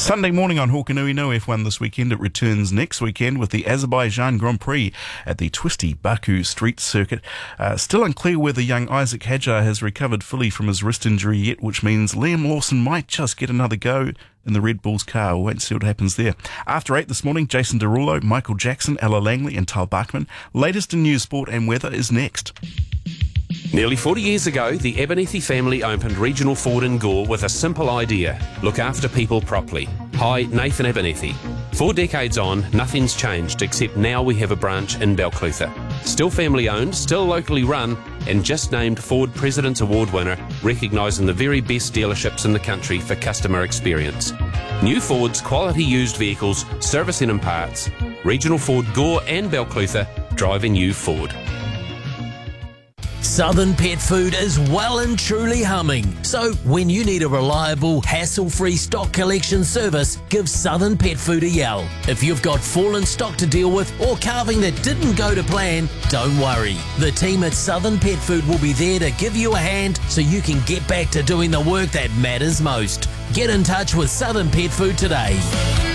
Sunday morning on Hokanui, no F1 this weekend. It returns next weekend with the Azerbaijan Grand Prix at the twisty Baku Street Circuit. Still unclear whether young Isaac Hadjar has recovered fully from his wrist injury yet, which means Liam Lawson might just get another go in the Red Bull's car. We'll wait and see what happens there. After 8 this morning, Jason Derulo, Michael Jackson, Ella Langley and Tal Bachman. Latest in news, sport and weather is next. Nearly 40 years ago, the Abernethy family opened Regional Ford in Gore with a simple idea: look after people properly. Hi, Nathan Abernethy. 4 decades on, nothing's changed except now we have a branch in Balclutha. Still family owned, still locally run, and just named Ford President's Award winner, recognising the very best dealerships in the country for customer experience. New Ford's quality used vehicles, servicing and parts. Regional Ford Gore and Balclutha, driving you Ford. Southern Pet Food is well and truly humming. So when you need a reliable, hassle-free stock collection service, give Southern Pet Food a yell. If you've got fallen stock to deal with or calving that didn't go to plan, don't worry. The team at Southern Pet Food will be there to give you a hand so you can get back to doing the work that matters most. Get in touch with Southern Pet Food today.